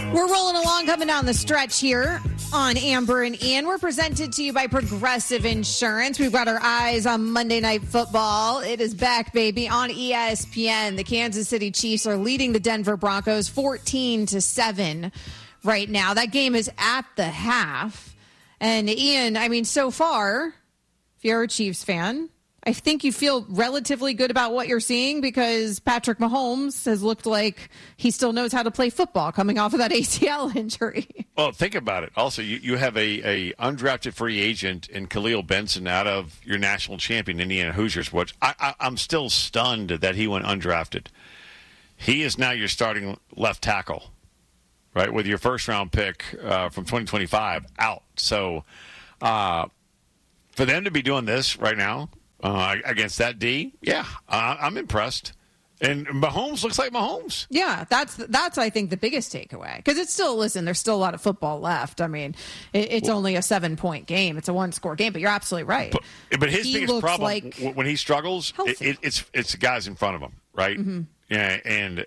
We're rolling along, coming down the stretch here on Amber and Ian. We're presented to you by Progressive Insurance. We've got our eyes on Monday Night Football. It is back, baby, on ESPN. The Kansas City Chiefs are leading the Denver Broncos 14-7 right now. That game is at the half. And Ian, I mean, so far, if you're a Chiefs fan, I think you feel relatively good about what you're seeing because Patrick Mahomes has looked like he still knows how to play football coming off of that ACL injury. Well, think about it. Also, you have a undrafted free agent in Khalil Benson out of your national champion, Indiana Hoosiers, which I'm still stunned that he went undrafted. He is now your starting left tackle, right, with your first-round pick from 2025 out. So for them to be doing this right now, against that D, yeah, I'm impressed. And Mahomes looks like Mahomes. Yeah, that's I think the biggest takeaway because it's still there's still a lot of football left. I mean, it's only a 7-point game. It's a 1-score game, but you're absolutely right. But his biggest problem when he struggles, it's the guys in front of him, right? Mm-hmm. Yeah, and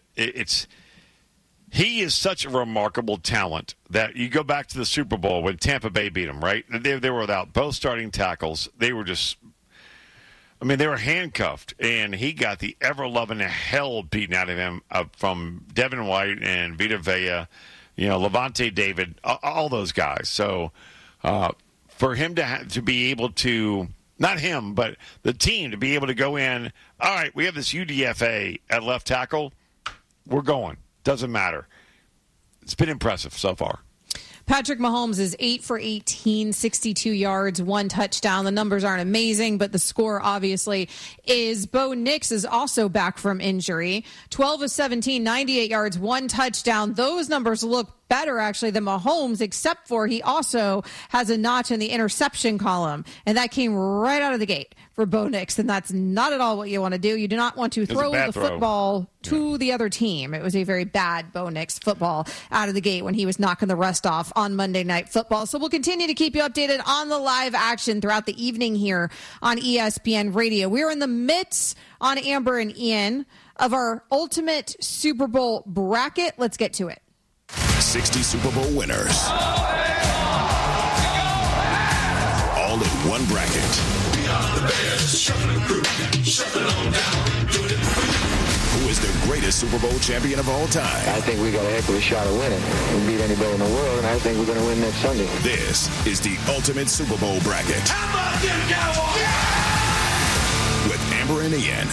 he is such a remarkable talent that you go back to the Super Bowl when Tampa Bay beat him, right? They were without both starting tackles. They were just. I mean, they were handcuffed, and he got the ever-loving hell beaten out of him from Devin White and Vita Vea, Levante David, all those guys. So for him to be able to, not him, but the team to be able to go in, all right, we have this UDFA at left tackle, we're going. Doesn't matter. It's been impressive so far. Patrick Mahomes is 8 for 18, 62 yards, 1 touchdown. The numbers aren't amazing, but the score obviously is. Bo Nix is also back from injury. 12 of 17, 98 yards, 1 touchdown. Those numbers look better actually than Mahomes, except for he also has a notch in the interception column, and that came right out of the gate for Bo Nix, and that's not at all what you want to do. You do not want to throw the football to the other team. It was a very bad Bo Nix football out of the gate when he was knocking the rust off on Monday Night Football. So we'll continue to keep you updated on the live action throughout the evening here on ESPN Radio. We're in the midst on Amber and Ian of our ultimate Super Bowl bracket. Let's get to it. 60 Super Bowl winners. All in one bracket. We are the Bears, shuffling crew, shuffling on down, doing it for you. Who is the greatest Super Bowl champion of all time? I think we got a heck of a shot of winning. We beat anybody in the world, and I think we're going to win next Sunday. This is the ultimate Super Bowl bracket. How about them Cowboys? Yeah! With Amber and Ian.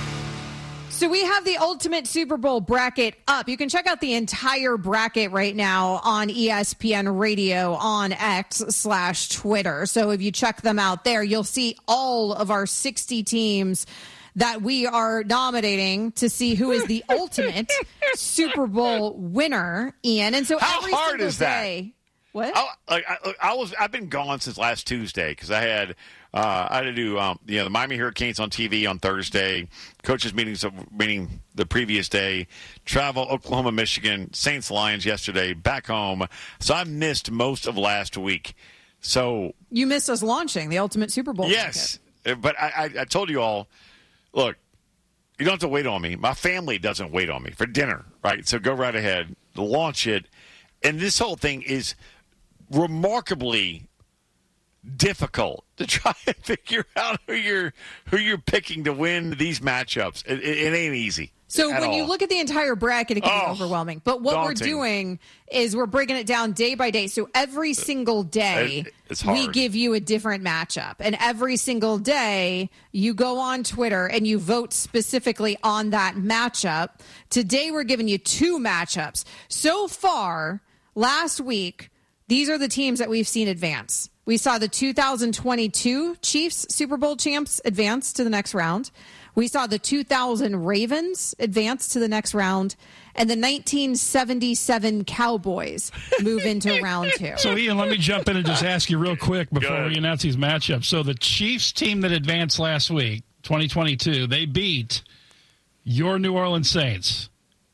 So we have the ultimate Super Bowl bracket up. You can check out the entire bracket right now on ESPN Radio on X/Twitter. So if you check them out there, you'll see all of our 60 teams that we are nominating to see who is the ultimate Super Bowl winner, Ian. And so how every hard is day, that? What? I've been gone since last Tuesday because I had to do the Miami Hurricanes on TV on Thursday, coaches meeting the previous day, travel Oklahoma, Michigan, Saints Lions yesterday, back home. So I missed most of last week. So you missed us launching the ultimate Super Bowl. Yes, but I told you all, look, you don't have to wait on me. My family doesn't wait on me for dinner, right? So go right ahead, launch it, and this whole thing is remarkably difficult to try and figure out who you're picking to win these matchups. It ain't easy. So when you look at the entire bracket, it can be overwhelming. But what we're doing is we're breaking it down day by day. So every single day, we give you a different matchup. And every single day, you go on Twitter and you vote specifically on that matchup. Today, we're giving you 2 matchups. So far, last week, these are the teams that we've seen advance. We saw the 2022 Chiefs Super Bowl champs advance to the next round. We saw the 2000 Ravens advance to the next round. And the 1977 Cowboys move into round 2. So, Ian, let me jump in and just ask you real quick before we announce these matchups. So the Chiefs team that advanced last week, 2022, they beat your New Orleans Saints.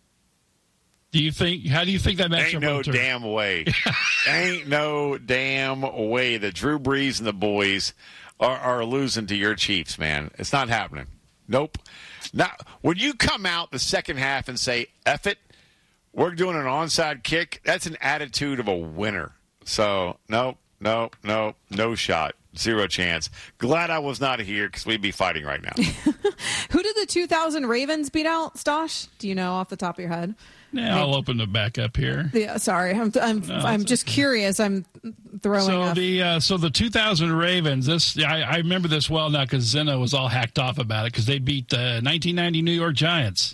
How do you think that matchup Ain't no damn way. Ain't no damn way that Drew Brees and the boys are losing to your Chiefs, man. It's not happening. Nope. Now, when you come out the second half and say, F it, we're doing an onside kick. That's an attitude of a winner. So, no shot. Zero chance. Glad I was not here because we'd be fighting right now. Who did the 2000 Ravens beat out, Stosh? Do you know off the top of your head? Yeah, I'll open it back up here. Yeah, sorry, I'm just curious. I'm throwing. So the 2000 Ravens. I remember this well now because Zena was all hacked off about it because they beat the 1990 New York Giants.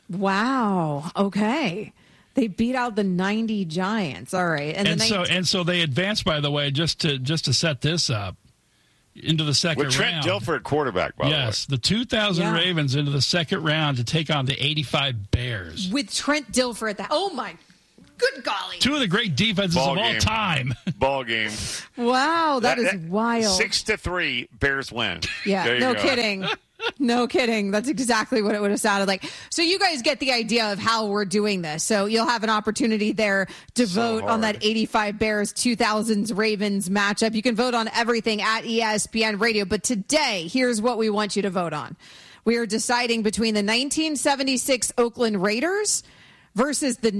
Wow. Okay. They beat out the 90 Giants. All right. And so they advanced, by the way, just to set this up into the second round. With Trent Dilfer at quarterback, by the way. Yes, the 2000 Ravens into the second round to take on the 85 Bears. With Trent Dilfer at that. Oh, my good golly. Two of the great defenses of all time. Ball game. Wow, that is wild. 6-3, Bears win. Yeah, no kidding. No kidding. That's exactly what it would have sounded like. So you guys get the idea of how we're doing this. So you'll have an opportunity there to vote on that 85 Bears 2000s Ravens matchup. You can vote on everything at ESPN Radio. But today, here's what we want you to vote on. We are deciding between the 1976 Oakland Raiders versus the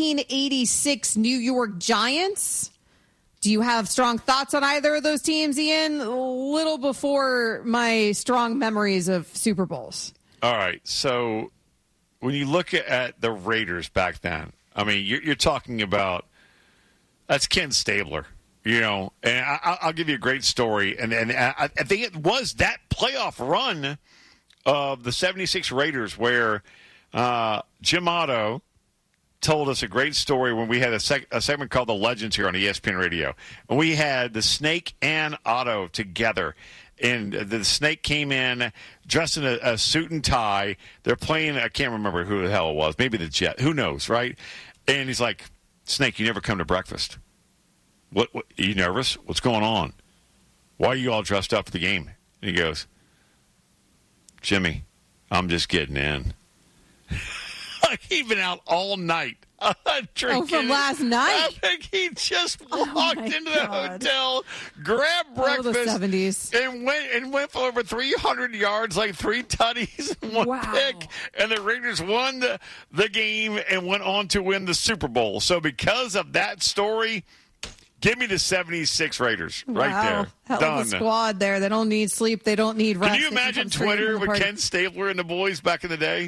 1986 New York Giants. Do you have strong thoughts on either of those teams, Ian? A little before my strong memories of Super Bowls. All right. So when you look at the Raiders back then, I mean, you're talking about that's Ken Stabler, and I'll give you a great story. And I think it was that playoff run of the 76 Raiders where Jim Otto told us a great story when we had a segment called The Legends here on ESPN Radio. And we had the Snake and Otto together. And the Snake came in dressed in a suit and tie. They're playing, I can't remember who the hell it was. Maybe the Jet. Who knows, right? And he's like, Snake, you never come to breakfast. What are you nervous? What's going on? Why are you all dressed up for the game? And he goes, Jimmy, I'm just getting in. He'd been out all night drinking. Oh, from last night? I think he just walked into the hotel, grabbed breakfast, the 70s. and went for over 300 yards, like 3 tutties and 1 pick. And the Raiders won the game and went on to win the Super Bowl. So because of that story, give me the 76 Raiders right there. Hell Done. of a squad there. They don't need sleep. They don't need rest. Can you imagine Twitter with Ken Stabler and the boys back in the day?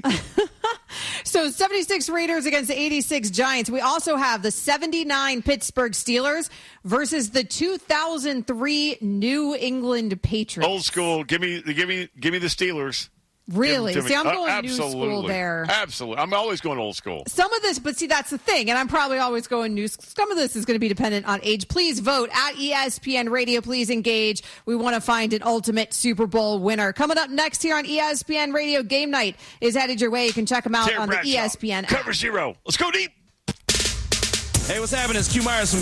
So 76 Raiders against the 86 Giants. We also have the 79 Pittsburgh Steelers versus the 2003 New England Patriots. Old school. Give me the Steelers. Really? See, I'm going new school there. Absolutely. I'm always going old school. Some of this, but see, that's the thing, and I'm probably always going new school. Some of this is going to be dependent on age. Please vote at ESPN Radio. Please engage. We want to find an ultimate Super Bowl winner. Coming up next here on ESPN Radio, Game Night is headed your way. You can check them out on the ESPN app. Cover 0. Let's go deep. Hey, what's happening? It's Q Myers from